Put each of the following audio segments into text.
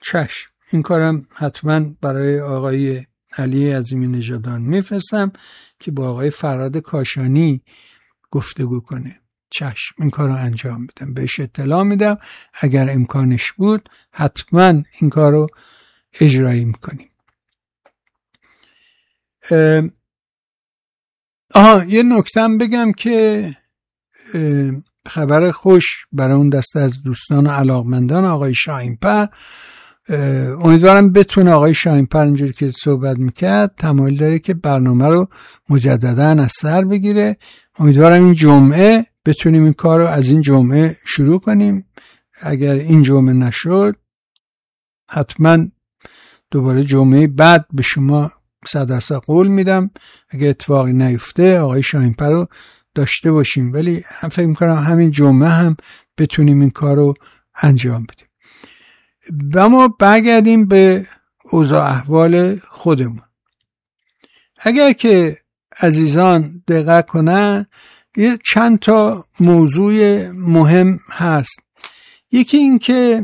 چشم، این کارم حتما برای آقای علی عظیمی نژادان میفرستم که با آقای فراد کاشانی گفتگو کنه. چشم، این کار رو انجام میدم، بهش اطلاع میدم، اگر امکانش بود حتما این کار رو اجرایی میکنیم. یه نکتم بگم که خبر خوش برای اون دسته از دوستان و علاقمندان آقای شاهین‌پر. امیدوارم بتونه آقای شاهین‌پر اینجوری که صحبت میکرد تمایل داره که برنامه رو مجددا از سر بگیره. امیدوارم این جمعه بتونیم این کار رو از این جمعه شروع کنیم. اگر این جمعه نشد حتما دوباره جمعه بعد به شما 100% قول میدم اگر اتفاقی نیفته آقای شاهین‌پر رو داشته باشیم، ولی هم فکر میکنم همین جمعه هم بتونیم این کار رو انجام بدیم. و ما برگردیم به اوضاع احوال خودمون. اگر که عزیزان دقت کنن یه چند تا موضوع مهم هست. یکی این که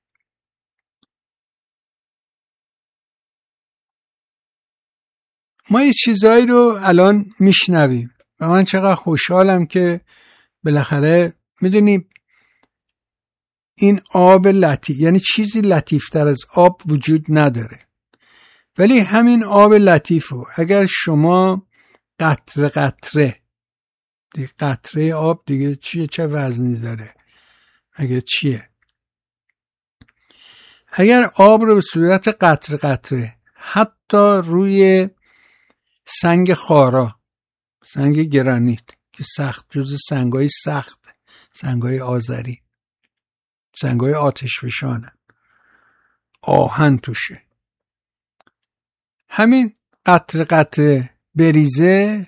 ما یه چیزایی رو الان میشنویم و من چقدر خوشحالم که بالاخره میدونی این آب لطیف، یعنی چیزی لطیفتر از آب وجود نداره، ولی همین آب لطیف رو اگر شما قطره قطره آب دیگه چیه، چه وزنی داره، اگر آب رو به صورت قطره حتی روی سنگ خارا، سنگ گرانیت که سخت، جز سنگای سخت، سنگای آذری، سنگای آتشفشانه، آهن توشه، همین قطره بریزه،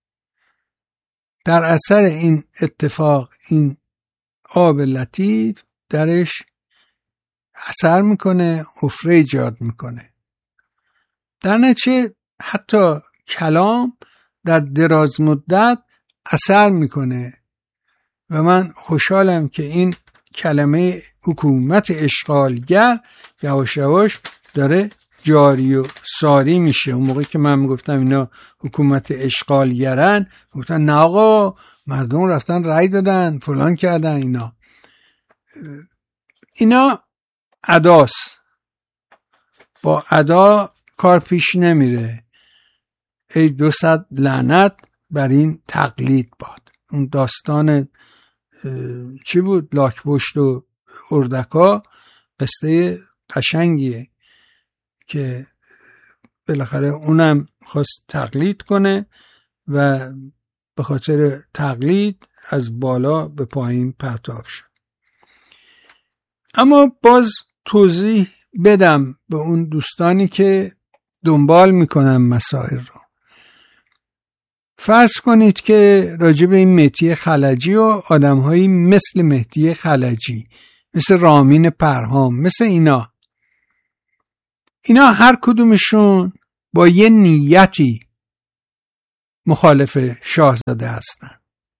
در اثر این اتفاق این آب لطیف درش اثر میکنه، حفره ایجاد میکنه. در نتیجه حتی کلام در دراز مدت اثر میکنه و من خوشحالم که این کلمه حکومت اشغالگر یواش یواش داره جاری و ساری میشه. اون موقع که من میگفتم اینا حکومت اشغالگرن، گفتن نه آقا مردم رفتن رای دادن فلان کردن. اینا اداست، با ادا کار پیش نمیره. ای 200 لعنت بر این تقلید باد. اون داستان چی بود؟ لاک‌پشت و اردکا قصه قشنگیه که بالاخره اونم خواست تقلید کنه و به خاطر تقلید از بالا به پایین پرتاب شد. اما باز توضیح بدم به اون دوستانی که دنبال میکنن مسائل رو. فرض کنید که راجع به این مهدی خلجی و آدم‌هایی مثل مهدی خلجی، مثل رامین پرهام، مثل اینا هر کدومشون با یه نیتی مخالف شاهزاده هستن،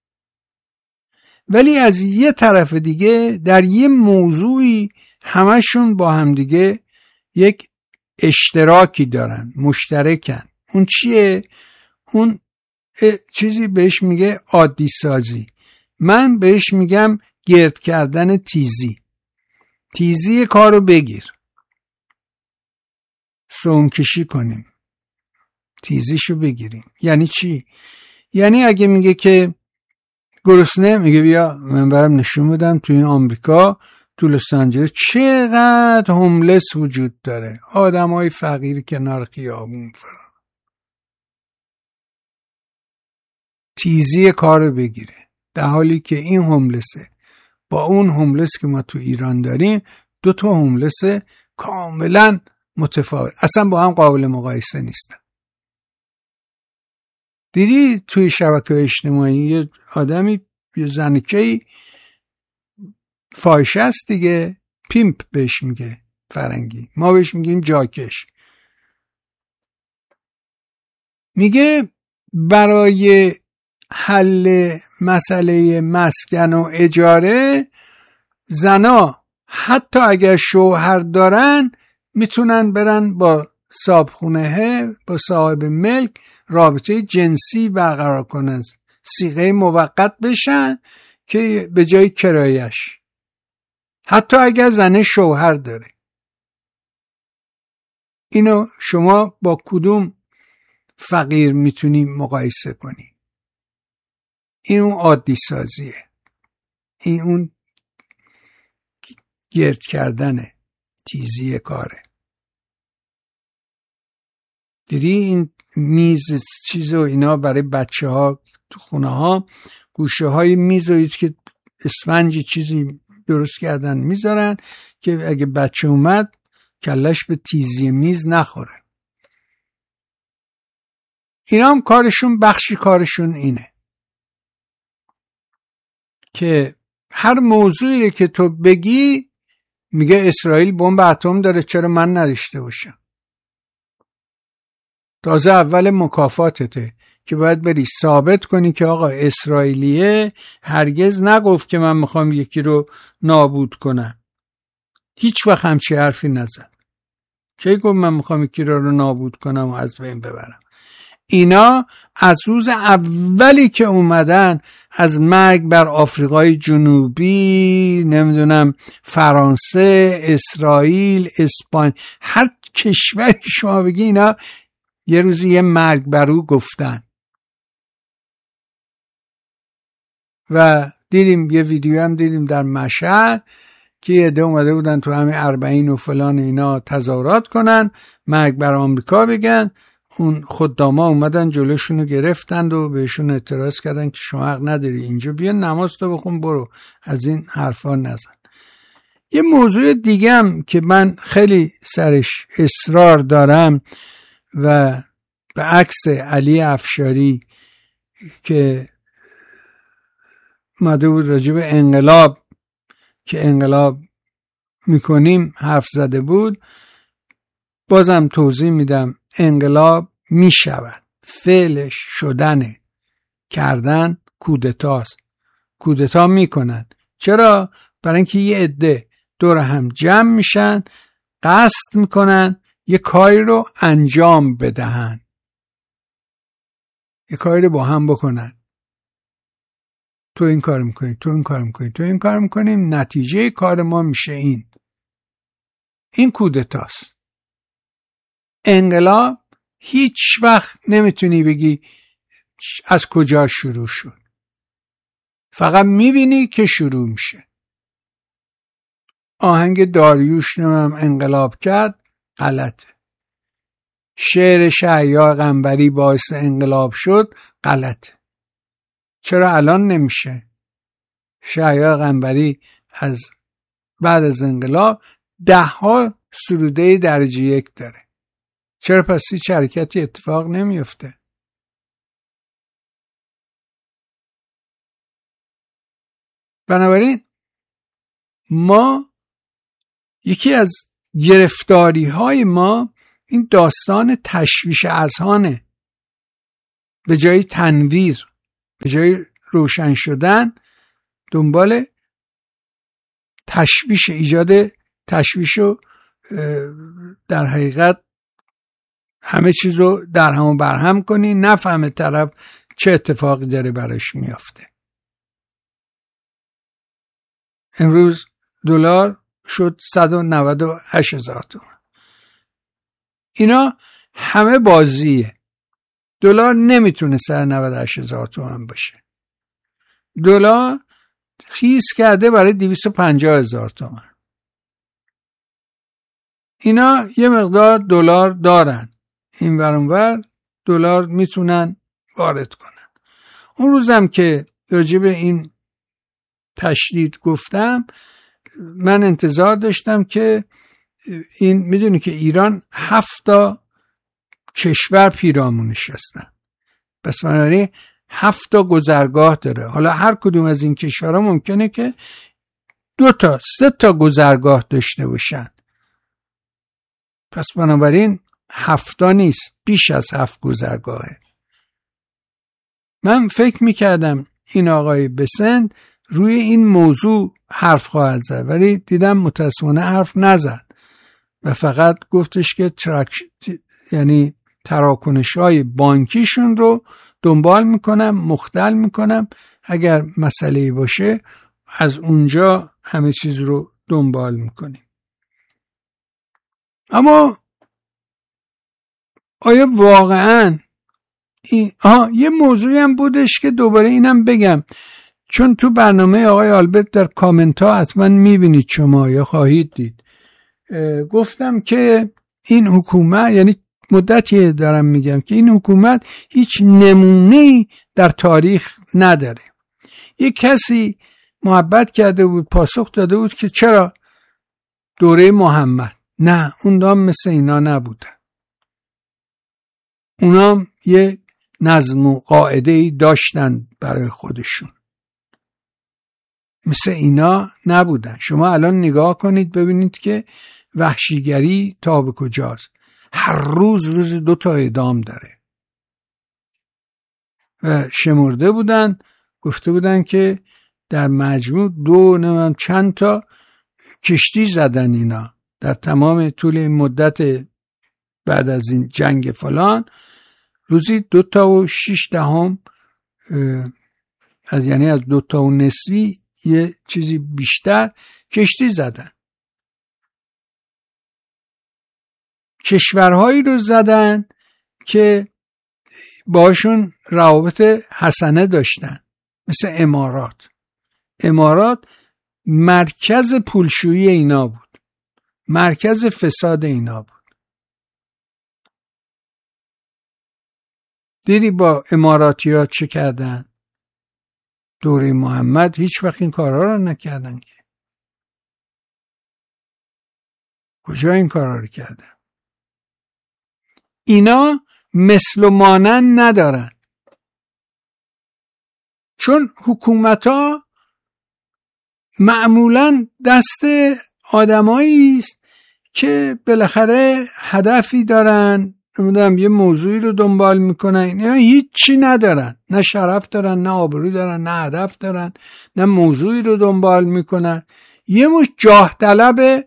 ولی از یه طرف دیگه در یه موضوعی همشون با همدیگه یک اشتراکی دارن، مشترکن. اون چیه؟ اون چیزی بهش میگه عادی سازی، من بهش میگم گرد کردن تیزی کارو بگیر، سونکشی کنیم، تیزیشو بگیریم. یعنی چی؟ یعنی اگه میگه که گرسنه، میگه بیا من برم نشون بدم توی آمریکا، تو لس آنجلس چقدر هوملس وجود داره، آدمای فقیر کنار خیابون فرا. تیزی کارو بگیره، در حالی که این هوملسه با اون هوملس که ما تو ایران داریم 2 تا هوملس کاملا متفاوت، اصلا با هم قابل مقایسه نیستن. دیدی توی شبکه اجتماعی یه آدمی، یه زنکه‌ای فاحشه است دیگه، پیمپ بهش میگه فرنگی، ما بهش میگیم جاکش. میگه برای حل مسئله مسکن و اجاره زنا حتی اگر شوهر دارن میتونن برن با صاحبخونه، با صاحب ملک رابطه جنسی برقرار کنن، صیغه موقت بشن که به جای کرایش، حتی اگر زنه شوهر داره. اینو شما با کدوم فقیر میتونی مقایسه کنی؟ این اون عادی سازیه، این اون گرد کردنه، تیزی کاره. دیدی این میز چیز و اینا برای بچه ها تو خونه ها گوشه های میز و که اسفنجی چیزی درست کردن میذارن که اگه بچه اومد کلش به تیزی میز نخوره. اینا هم کارشون، بخشی کارشون اینه که هر موضوعی که تو بگی میگه اسرائیل بمب اتم داره، چرا من نداشته باشم؟ تازه اول مکافاتته که باید بری ثابت کنی که آقا اسرائیلیه هرگز نگفت که من میخوام یکی رو نابود کنم. هیچ وقت همچی حرفی نزد. کی گفت من میخوام یکی رو نابود کنم و از بین ببرم؟ اینا از روز اولی که اومدن از مرگ بر آفریقای جنوبی، نمیدونم فرانسه، اسرائیل، اسپانیا، هر کشوری شما بگی اینا یه روزی یه مرگ بر او گفتن. و دیدیم یه ویدیو هم دیدیم در مشهد که یه عده اومده بودن تو همه 40 و فلان اینا تظاهرات کنن، مرگ بر آمریکا بگن. اون خداما اومدن جلوشونو گرفتند و بهشون اعتراض کردن که شما حق نداری اینجا، بیا نماز تو بخون برو، از این حرفا نزن. یه موضوع دیگه هم که من خیلی سرش اصرار دارم و به عکس علی افشاری که اومده بود راجع به انقلاب که انقلاب میکنیم حرف زده بود، بازم توضیح میدم. انقلاب میشود، فعلش شدنه، کردن کودتاست. کودتا میکنن. چرا؟ برای اینکه یه عده دور هم جمع میشن، قصد میکنن یه کاری رو انجام بدهن، یه کاری رو با هم بکنن. تو این کار میکنی، تو این کار میکنی، تو این کار میکنیم، نتیجه کار ما میشه این کودتاست. انقلاب هیچ وقت نمیتونی بگی از کجا شروع شد، فقط میبینی که شروع میشه. آهنگ داریوش نمیم انقلاب کرد، غلطه. شعر شهریار قنبری باعث انقلاب شد، غلطه. چرا الان نمیشه؟ شهریار قنبری از بعد از انقلاب 10 سروده درجه 1 داره. چرا پس هیچ حرکتی اتفاق نمیفته؟ بنابراین ما یکی از گرفتاری های ما این داستان تشویش اذهانه. به جای تنویر، به جای روشن شدن، دنبال تشویش، ایجاد تشویش و در حقیقت همه چیز رو در هم و برهم کنی، نفهمه طرف چه اتفاقی داره براش میافته. امروز دلار شد 198,000 تومان. اینا همه بازیه. دلار نمیتونه 198,000 تومان باشه. دلار خیس کرده برای 250,000 تومان. اینا یه مقدار دلار دارن، این ور اون ور دلار میتونن وارد کنن. اون روزم که راجع به این تشدید گفتم، من انتظار داشتم که این، میدونی که ایران 7 کشور پیرامونش هستن، پس بنابراین 7 گذرگاه داره. حالا هر کدوم از این کشورها ممکنه که 2 تا 3 تا گذرگاه داشته باشن، پس بنابراین 7 نیست، بیش از 7 گذرگاهه. من فکر میکردم این آقای بسند روی این موضوع حرف خواهد زد، ولی دیدم متاسفانه حرف نزد. و فقط گفتش که یعنی تراکنش‌های بانکیشون رو دنبال میکنم، مختل میکنم، اگر مسئله‌ای باشه از اونجا همه چیز رو دنبال میکنیم. اما آیا واقعاً یه موضوعی هم بودش که دوباره اینم بگم، چون تو برنامه آقای آلبرت در کامنت ها حتما میبینید شما یا خواهید دید، گفتم که این حکومت، یعنی مدتی دارم میگم که این حکومت هیچ نمونه‌ای در تاریخ نداره. یک کسی محبت کرده بود، پاسخ داده بود که چرا دوره محمد؟ نه، اونا مثل اینا نبودن. اونا یه نظم و قاعده‌ای داشتن برای خودشون، مثل اینا نبودن. شما الان نگاه کنید ببینید که وحشیگری تا به کجاست. هر روز 2 تا اعدام داره. و شمرده بودن، گفته بودن که در مجموع 2 چند تا کشتی زدن اینا در تمام طول این مدت بعد از این جنگ فلان. روزی 2 تا و 6 دهم یعنی از 2 تا و نصفی یه چیزی بیشتر کشتی زدن. کشورهایی رو زدن که باشون روابط حسنه داشتن، مثل امارات. امارات مرکز پولشویی اینا بود، مرکز فساد اینا بود. دیدی با اماراتی‌ها چه کردن؟ دوره محمد هیچ وقت این کارها رو نکردن که. کجا این کارها رو کردن؟ اینا مثل و مانند ندارن، چون حکومت‌ها معمولاً دست آدمایی است که بالاخره هدفی دارن، نمیدونم یه موضوعی رو دنبال میکنن، یا هیچی ندارن، نه شرف دارن، نه آبرو دارن، نه هدف دارن، نه موضوعی رو دنبال میکنن. یه مش جاه طلب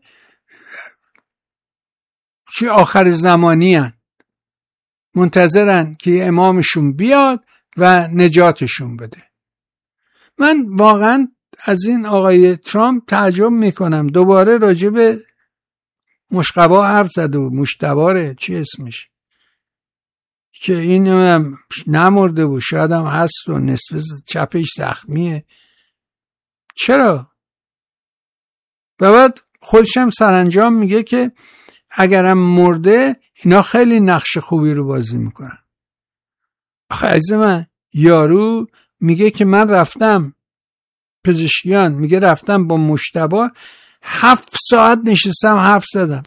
چی آخر زمانی هن. منتظرن که امامشون بیاد و نجاتشون بده. من واقعا از این آقای ترامپ تعجب میکنم. دوباره راجع به مشقبا حرف زده و مشتباره چی اسمش، که این نمرده و شاید هم هست و نصف چپش زخمیه. چرا؟ و بعد خودشم سرانجام میگه که اگرم مرده اینا خیلی نقش خوبی رو بازی میکنن. آخه عزیز من، یارو میگه که من رفتم پزشکیان، میگه رفتم با مشتبه 7 ساعت نشستم حرف زدم.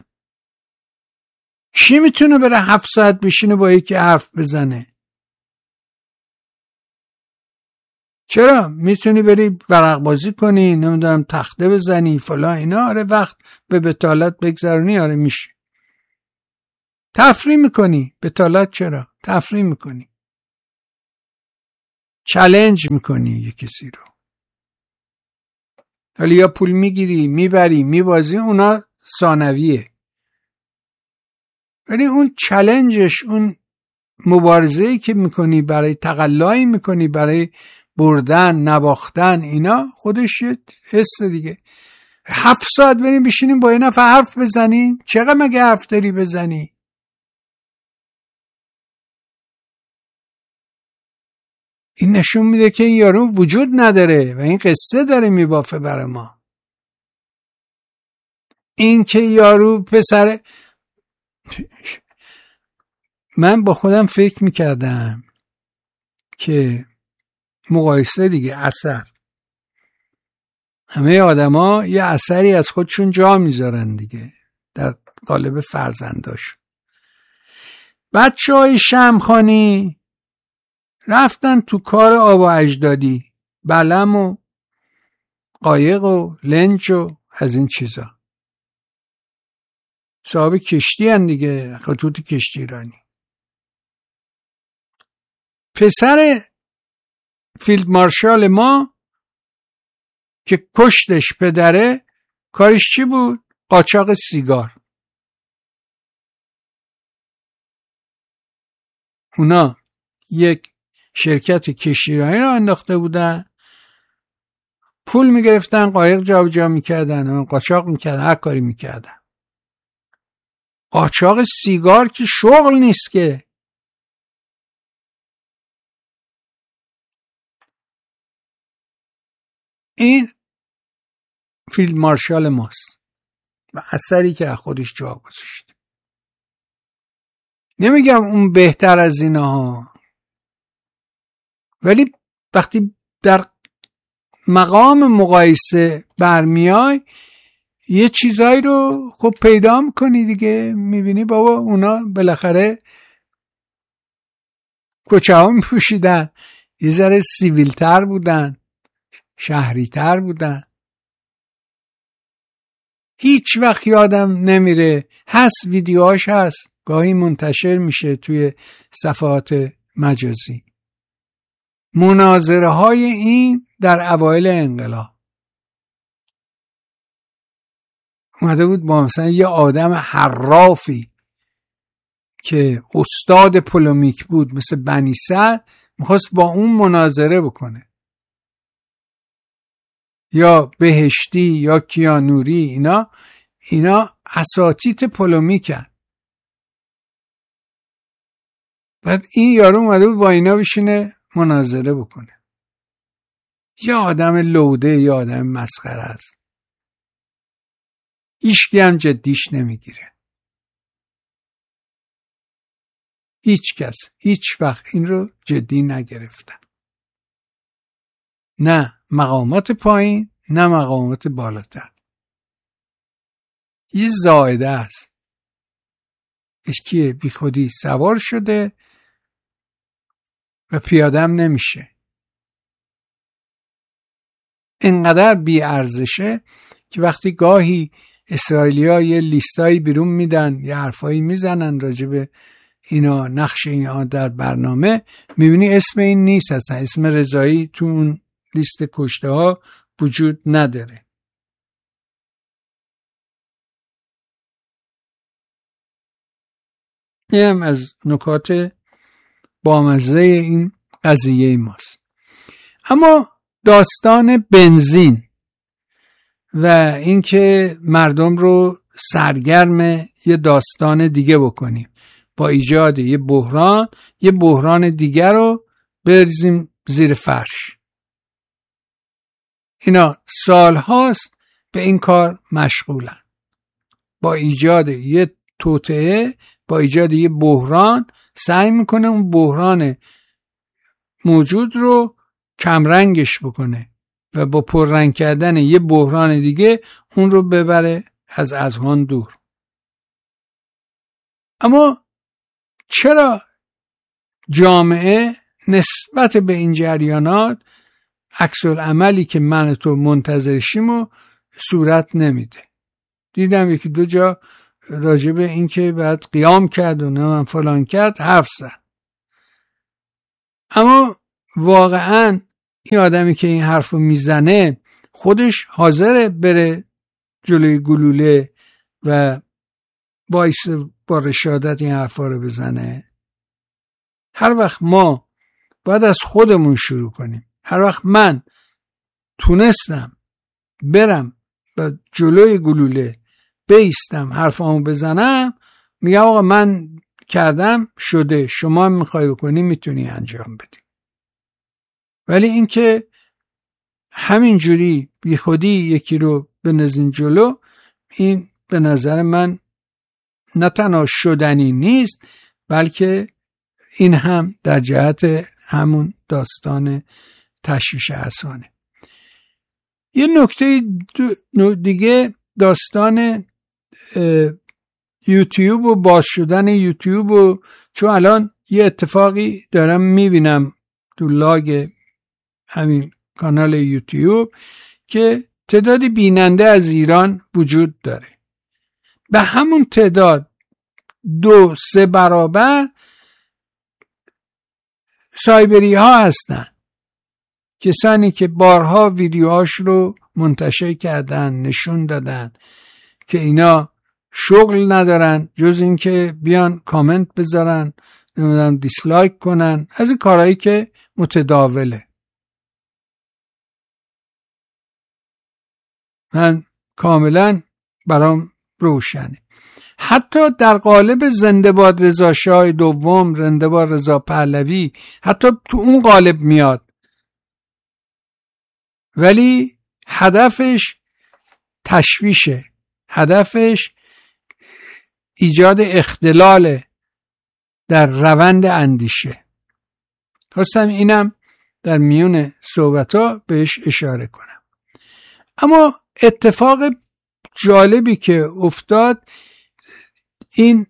کی میتونه بره 7 ساعت بشینه با یکی حرف بزنه؟ چرا؟ میتونی بری ورق بازی کنی، نمیدونم تخته بزنی فلان اینا، آره وقت به بتالت بگذرونی، آره میشه. تفریح میکنی. بتالت چرا؟ تفریح میکنی، چالش میکنی یه کسی رو، حالا یا پول میگیری میبری میبازی، اونا ثانویه. ولی اون چالنجش، اون مبارزه‌ای که میکنی، برای تقلایی میکنی، برای بردن نباختن، اینا خودش حس دیگه. 7 ساعت بریم بشینیم با یه نفر حرف بزنیم، چقدر مگه حرف داری بزنی؟ این نشون میده که این یارو وجود نداره و این قصه داره میبافه برای ما. این که یارو پسر، من با خودم فکر میکردم که مقایسه دیگه، اثر، همه آدما یه اثری از خودشون جا میذارن دیگه در قالب فرزنداش. بچه‌های شمخانی رفتن تو کار آب و اجدادی، بلم و قایق و لنج و از این چیزا. صاحب کشتی هن دیگه، خطوط کشتی رانی. پسر فیلد مارشال ما که کشتش پدره، کارش چی بود؟ قاچاق سیگار. اونا یک شرکت کشتیرانی رو انداخته بودن، پول میگرفتن، قایق جابجا میکردن، قاچاق میکردن، هر کاری میکردن. قاچاق سیگار که شغل نیست که. این فیلد مارشال ماست و اثری که از خودش جا گذاشت. نمیگم اون بهتر از اینها، ولی وقتی در مقام مقایسه برمیای یه چیزایی رو خب پیدا میکنی دیگه، میبینی بابا اونا بالاخره کچه ها میپوشیدن، یه ذره سیویل تر بودن، شهری تر بودن. هیچ وقت یادم نمیره، هست ویدیوهاش هست، گاهی منتشر میشه توی صفحات مجازی، مناظره های این در اوایل انقلاب. اومده بود با مثلا یه آدم حرافی که استاد پولومیک بود مثل بنی سعد، میخواست با اون مناظره بکنه، یا بهشتی یا کیانوری، اینا اساتید پولومیکن. بعد این یارو اومده بود با اینا بشینه مناظره بکنه. یه آدم لوده، یه آدم مسخره است، هیچکی هم جدیش نمیگیره. هیچ کس هیچ وقت این رو جدی نگرفتن، نه مقامات پایین نه مقامات بالاتر. یه زائده است، اشکیه بی خودی سوار شده و پیادم نمیشه. اینقدر بی ارزشه که وقتی گاهی اسرائیلی‌ها یه لیستایی بیرون میدن، یه حرفایی میزنن راجب اینا، نقش اینا در برنامه، میبینی اسم این نیست، اصلا اسم رضایی تو اون لیست کشته ها وجود نداره. این هم از نکات بامزه این قضیه ماست. اما داستان بنزین و اینکه مردم رو سرگرم یه داستان دیگه بکنیم با ایجاد یه بحران دیگر رو بریزیم زیر فرش، اینا سال هاست به این کار مشغولن. با ایجاد یه توطئه، با ایجاد یه بحران، سعی میکنه اون بحران موجود رو کمرنگش بکنه و با پررنگ کردن یه بحران دیگه اون رو ببره از اذهان دور. اما چرا جامعه نسبت به این جریانات عکس العملی که من تو منتظرشیم و صورت نمیده؟ دیدم یکی دو جا راجع به این که باید قیام کرد و نه من فلان کرد حرف زد، اما واقعا این آدمی که این حرفو میزنه خودش حاضره بره جلوی گلوله و باعث با رشادت این حرفا رو بزنه؟ هر وقت ما باید از خودمون شروع کنیم. هر وقت من تونستم برم و جلوی گلوله بیستم حرفامو بزنم، میگم آقا من کردم شده، شما هم میخوای بکنی میتونی انجام بدی. ولی اینکه همینجوری بی خودی یکی رو بنزین جلو، این به نظر من نه تنها شدنی نیست، بلکه این هم در جهت همون داستان تشویش اذهانه. یه نکته دیگه داستان یوتیوب و باز شدن یوتیوب و چون الان یه اتفاقی دارم میبینم تو لاگ همین کانال یوتیوب که تعدادی بیننده از ایران وجود داره، به همون تعداد 2-3 برابر سایبری ها هستن، کسانی که بارها ویدیوهاش رو منتشر کردن، نشون دادن که اینا شغل ندارن جز این که بیان کامنت بذارن، نمیدونم دیسلایک کنن، از این کارهایی که متداوله. من کاملا برام روشنه. حتی در قالب زنده باد رضا شاه دوم، زنده باد رضا پهلوی، حتی تو اون قالب میاد، ولی هدفش تشویشه، هدفش ایجاد اختلال در روند اندیشه. خواستم اینم در میون صحبت‌ها بهش اشاره کنم. اما اتفاق جالبی که افتاد این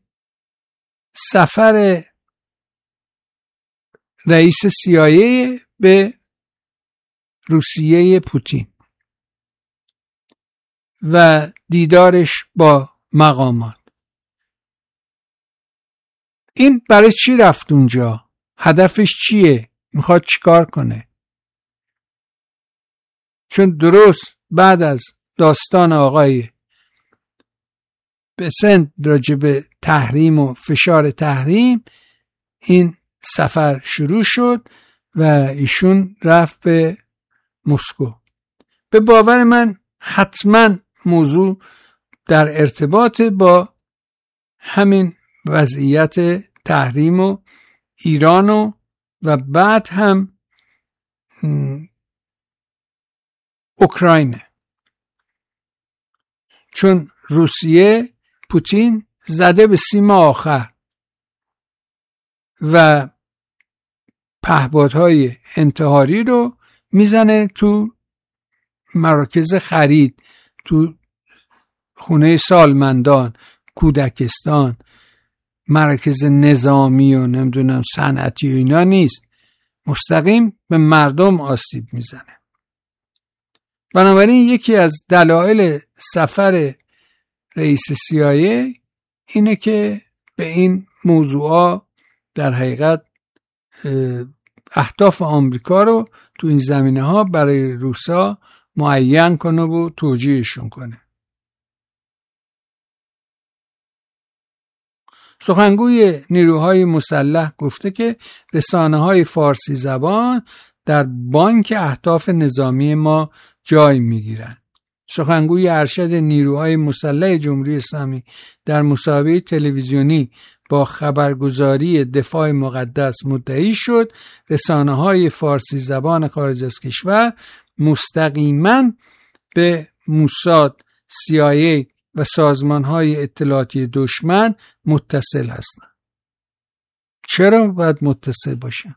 سفر رئیس CIA به روسیه پوتین و دیدارش با مقامات. این برای چی رفت اونجا؟ هدفش چیه؟ میخواد چیکار کنه؟ چون درست بعد از داستان آقای بسنت راجع به تحریم و فشار تحریم، این سفر شروع شد و ایشون رفت به مسکو. به باور من حتما موضوع در ارتباط با همین وضعیت تحریم و ایران و بعد هم اوکراین، چون روسیه پوتین زده به سیم آخر و پهپادهای انتحاری رو میزنه تو مراکز خرید، تو خونه سالمندان، کودکستان، مراکز نظامی و نمیدونم صنعتی و اینا نیست، مستقیم به مردم آسیب میزنه. بنابراین یکی از دلایل سفر رئیس CIA اینه که به این موضوعا در حقیقت اهداف آمریکا رو تو این زمینه ها برای روسا معین کنه و توجیهشون کنه. سخنگوی نیروهای مسلح گفته که رسانه‌های فارسی زبان در بانک اهداف نظامی ما جای میگیرن. سخنگوی ارشد نیروهای مسلح جمهوری اسلامی در مصاحبه تلویزیونی با خبرگزاری دفاع مقدس مدعی شد رسانه‌های فارسی زبان خارج از کشور مستقیما به موساد، CIA و سازمان‌های اطلاعاتی دشمن متصل هستند. چرا باید متصل باشن؟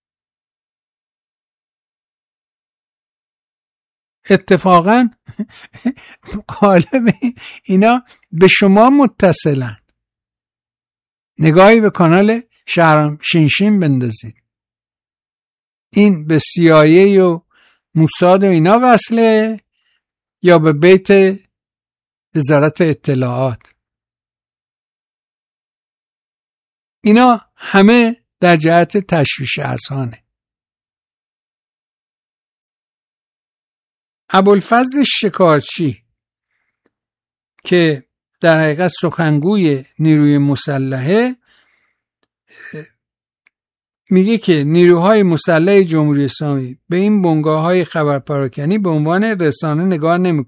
اتفاقا قالب اینا به شما متصلن. نگاهی به کانال شهرام شینشین بندازید. این به CIA و موساد و اینا وصله یا به بیت وزارت اطلاعات؟ اینا همه در جهت تشویش اذهانه. ابوالفضل شکارچی که در حقیقت سخنگوی نیروی مسلحه میگه که نیروهای مسلح جمهوری اسلامی به این بنگاه‌های خبرپراکنی به عنوان رسانه نگاه نمی